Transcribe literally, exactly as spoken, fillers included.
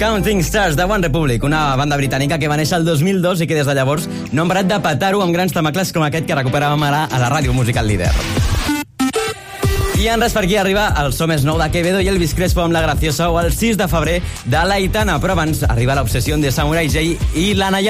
Counting Stars de One Republic, una banda britànica que va néixer el dos mil dos i que des de llavors no han parat de petar-ho amb grans temacles com aquest que recuperàvem ara a la ràdio musical líder. I en res per aquí arriba el so més nou de Quevedo i Elvis Crespo amb La Graciosa o el sis de febrer de l'Aitana, però abans arriba l'Obsessió de Samurai J i l'Anaya.